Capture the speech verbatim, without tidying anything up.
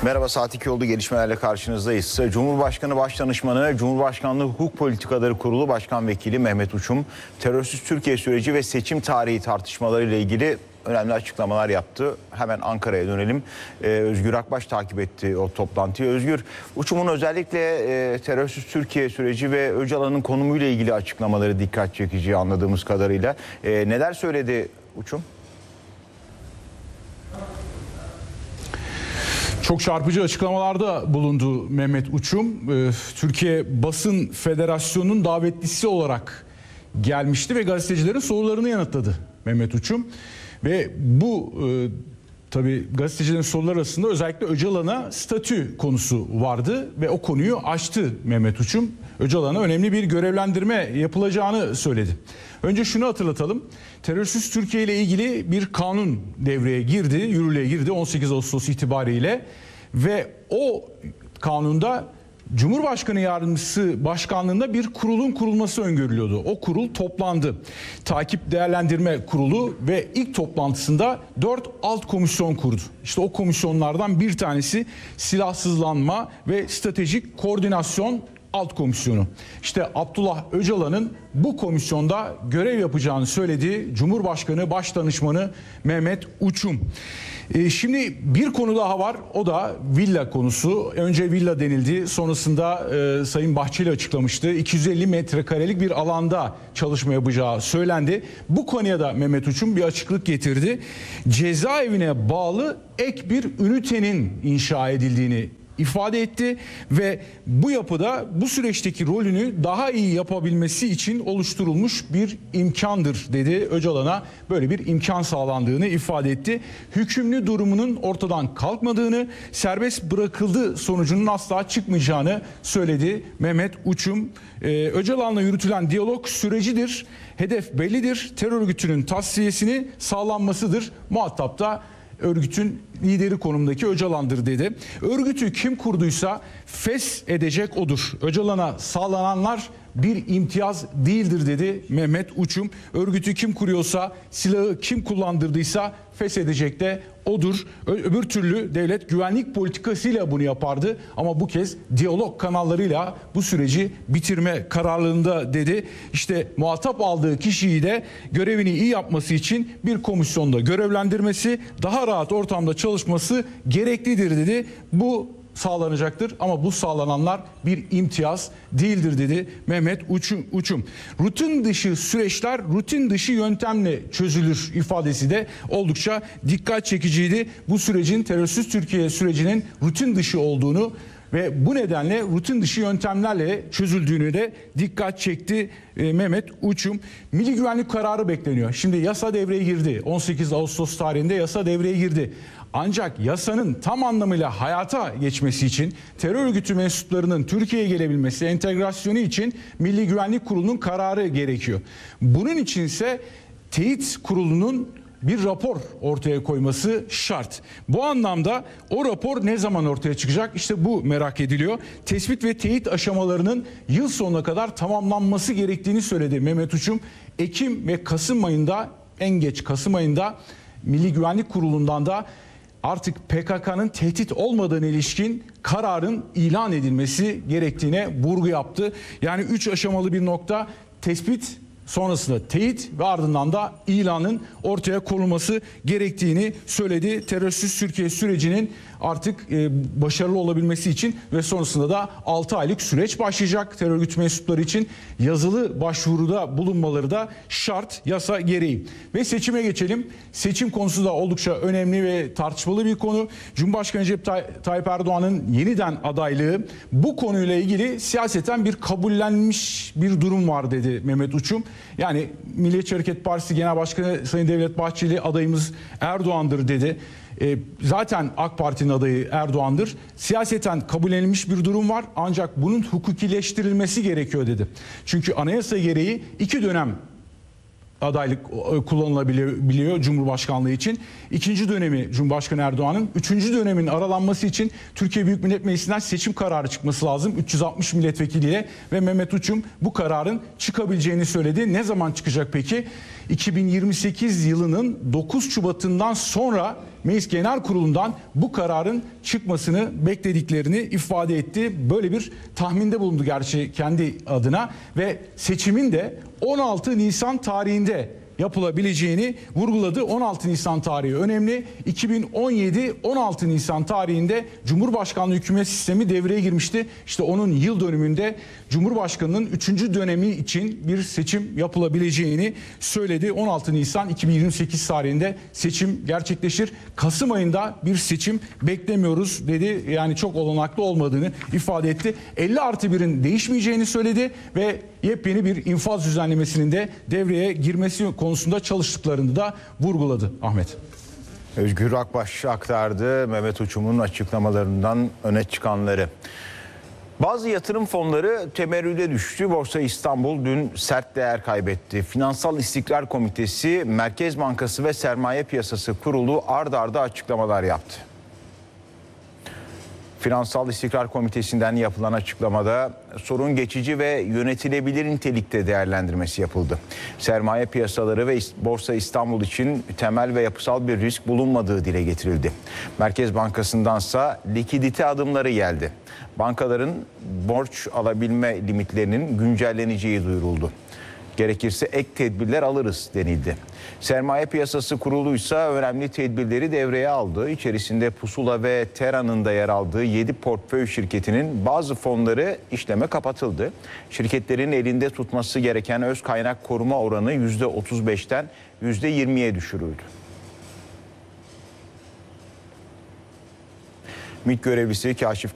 Merhaba, saat iki oldu, gelişmelerle karşınızdayız. Cumhurbaşkanı Başdanışmanı, Cumhurbaşkanlığı Hukuk Politikaları Kurulu Başkan Vekili Mehmet Uçum, terörsüz Türkiye süreci ve seçim tarihi tartışmalarıyla ilgili önemli açıklamalar yaptı. Hemen Ankara'ya dönelim. Ee, Özgür Akbaş takip etti o toplantıyı. Özgür, Uçum'un özellikle e, terörsüz Türkiye süreci ve Öcalan'ın konumuyla ilgili açıklamaları dikkat çekici anladığımız kadarıyla. E, neler söyledi Uçum? Çok çarpıcı açıklamalarda bulundu Mehmet Uçum. Türkiye Basın Federasyonu'nun davetlisi olarak gelmişti ve gazetecilerin sorularını yanıtladı Mehmet Uçum. Ve bu tabii gazetecilerin soruları arasında özellikle Öcalan'a statü konusu vardı ve o konuyu açtı Mehmet Uçum. Öcalan'a önemli bir görevlendirme yapılacağını söyledi. Önce şunu hatırlatalım. Terörsüz Türkiye ile ilgili bir kanun devreye girdi, yürürlüğe girdi on sekiz Ağustos itibariyle ve o kanunda Cumhurbaşkanı Yardımcısı Başkanlığında bir kurulun kurulması öngörülüyordu. O kurul toplandı. Takip Değerlendirme Kurulu ve ilk toplantısında dört alt komisyon kurdu. İşte o komisyonlardan bir tanesi Silahsızlanma ve Stratejik Koordinasyon Alt Komisyonu. İşte Abdullah Öcalan'ın bu komisyonda görev yapacağını söyledi Cumhurbaşkanı Başdanışmanı Mehmet Uçum. Ee, şimdi bir konu daha var, o da villa konusu. Önce villa denildi, sonrasında e, Sayın Bahçeli açıklamıştı. iki yüz elli metrekarelik bir alanda çalışma yapacağı söylendi. Bu konuya da Mehmet Uçum bir açıklık getirdi. Cezaevine bağlı ek bir ünitenin inşa edildiğini ifade etti ve bu yapıda bu süreçteki rolünü daha iyi yapabilmesi için oluşturulmuş bir imkandır dedi. Öcalan'a böyle bir imkan sağlandığını ifade etti. Hükümlü durumunun ortadan kalkmadığını, serbest bırakıldığı sonucunun asla çıkmayacağını söyledi Mehmet Uçum. Ee, Öcalan'la yürütülen diyalog sürecidir. Hedef bellidir. Terör örgütünün tasfiyesini sağlanmasıdır. Muhatap da örgütün lideri konumdaki Öcalan'dır dedi. Örgütü kim kurduysa fes edecek odur. Öcalan'a sağlananlar bir imtiyaz değildir dedi Mehmet Uçum. Örgütü kim kuruyorsa, silahı kim kullandırdıysa feshedecek de odur. Öbür türlü devlet güvenlik politikasıyla bunu yapardı ama bu kez diyalog kanallarıyla bu süreci bitirme kararlılığında dedi. İşte muhatap aldığı kişiyi de görevini iyi yapması için bir komisyonda görevlendirmesi, daha rahat ortamda çalışması gereklidir dedi. Bu sağlanacaktır ama bu sağlananlar bir imtiyaz değildir dedi Mehmet Uçum. Uçum. Rutin dışı süreçler rutin dışı yöntemle çözülür ifadesi de oldukça dikkat çekiciydi. Bu sürecin terörsüz Türkiye sürecinin rutin dışı olduğunu ve bu nedenle rutin dışı yöntemlerle çözüldüğünü de dikkat çekti e, Mehmet Uçum. Milli güvenlik kararı bekleniyor. Şimdi yasa devreye girdi. on sekiz Ağustos tarihinde yasa devreye girdi. Ancak yasanın tam anlamıyla hayata geçmesi için terör örgütü mensuplarının Türkiye'ye gelebilmesi, entegrasyonu için Milli Güvenlik Kurulu'nun kararı gerekiyor. Bunun için ise teyit kurulunun bir rapor ortaya koyması şart. Bu anlamda o rapor ne zaman ortaya çıkacak? İşte bu merak ediliyor. Tespit ve teyit aşamalarının yıl sonuna kadar tamamlanması gerektiğini söyledi Mehmet Uçum. Ekim ve Kasım ayında, en geç Kasım ayında Milli Güvenlik Kurulu'ndan da artık P K K'nın tehdit olmadığına ilişkin kararın ilan edilmesi gerektiğine vurgu yaptı. Yani üç aşamalı bir nokta: tespit, sonrasında teyit ve ardından da ilanın ortaya konulması gerektiğini söyledi. Terörsüz Türkiye sürecinin artık e, başarılı olabilmesi için ve sonrasında da altı aylık süreç başlayacak terör örgütü mensupları için. Yazılı başvuruda bulunmaları da şart yasa gereği. Ve seçime geçelim. Seçim konusu da oldukça önemli ve tartışmalı bir konu. Cumhurbaşkanı Recep Tay- Tayyip Erdoğan'ın yeniden adaylığı, bu konuyla ilgili siyaseten bir kabullenmiş bir durum var dedi Mehmet Uçum. Yani Milliyetçi Hareket Partisi Genel Başkanı Sayın Devlet Bahçeli adayımız Erdoğan'dır dedi. E, zaten AK Parti'nin adayı Erdoğan'dır. Siyaseten kabullenilmiş bir durum var ancak bunun hukukileştirilmesi gerekiyor dedi. Çünkü anayasa gereği iki dönem adaylık kullanılabiliyor Cumhurbaşkanlığı için. İkinci dönemi Cumhurbaşkanı Erdoğan'ın, üçüncü dönemin aralanması için Türkiye Büyük Millet Meclisi'nden seçim kararı çıkması lazım. üç yüz altmış milletvekiliyle ve Mehmet Uçum bu kararın çıkabileceğini söyledi. Ne zaman çıkacak peki? iki bin yirmi sekiz yılının dokuz Şubat'ından sonra Meclis Genel Kurulu'ndan bu kararın çıkmasını beklediklerini ifade etti. Böyle bir tahminde bulundu gerçi kendi adına ve seçimin de on altı Nisan tarihinde yapılabileceğini vurguladı. on altı Nisan tarihi önemli. iki bin on yedi on altı Nisan tarihinde Cumhurbaşkanlığı hükümet sistemi devreye girmişti. İşte onun yıl dönümünde Cumhurbaşkanı'nın üçüncü dönemi için bir seçim yapılabileceğini söyledi. on altı Nisan iki bin yirmi sekiz tarihinde seçim gerçekleşir. Kasım ayında bir seçim beklemiyoruz dedi. Yani çok olanaklı olmadığını ifade etti. elli artı birin değişmeyeceğini söyledi ve yepyeni bir infaz düzenlemesinin de devreye girmesi konusunda çalıştıklarını da vurguladı Ahmet. Özgür Akbaş aktardı Mehmet Uçum'un açıklamalarından öne çıkanları. Bazı yatırım fonları temerrüde düştü. Borsa İstanbul dün sert değer kaybetti. Finansal İstikrar Komitesi, Merkez Bankası ve Sermaye Piyasası Kurulu ard arda açıklamalar yaptı. Finansal İstikrar Komitesi'nden yapılan açıklamada sorun geçici ve yönetilebilir nitelikte değerlendirmesi yapıldı. Sermaye piyasaları ve Borsa İstanbul için temel ve yapısal bir risk bulunmadığı dile getirildi. Merkez Bankası'ndansa likidite adımları geldi. Bankaların borç alabilme limitlerinin güncelleneceği duyuruldu. Gerekirse ek tedbirler alırız denildi. Sermaye Piyasası Kurulu'ysa önemli tedbirleri devreye aldı. İçerisinde Pusula ve Tera'nın da yer aldığı yedi portföy şirketinin bazı fonları işleme kapatıldı. Şirketlerin elinde tutması gereken öz kaynak koruma oranı yüzde otuz beşten yüzde yirmiye düşürüldü. MİT görevlisi Kaşif